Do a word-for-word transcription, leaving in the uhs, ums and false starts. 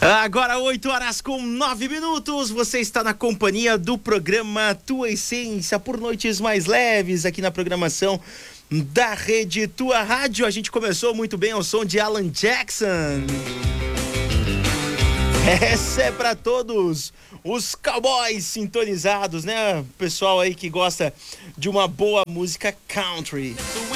Agora oito horas com nove minutos, você está na companhia do programa Tua Essência, por noites mais leves aqui na programação da Rede Tua Rádio. A gente começou muito bem ao som de Alan Jackson. Essa é para todos os cowboys sintonizados, né? Pessoal aí que gosta de uma boa música country.